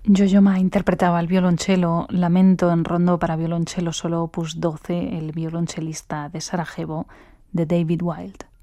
Yo-Yo Ma interpretaba el violonchelo Lamento en rondó para violonchelo solo opus 12, el violonchelista de Sarajevo, de David Wild.